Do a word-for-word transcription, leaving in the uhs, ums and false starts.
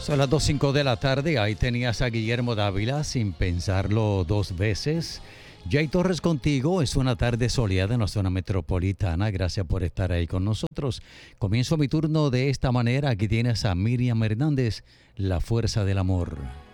Son las dos cinco de la tarde, ahí tenías a Guillermo Dávila sin pensarlo dos veces. Jay Torres contigo, es una tarde soleada en la zona metropolitana, gracias por estar ahí con nosotros. Comienzo mi turno de esta manera, aquí tienes a Miriam Hernández, La Fuerza del Amor.